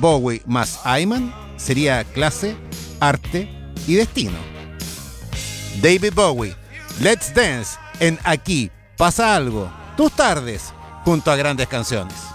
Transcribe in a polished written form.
Bowie más Ayman sería clase, arte y destino. David Bowie, Let's Dance en Aquí pasa algo. Tus tardes junto a grandes canciones.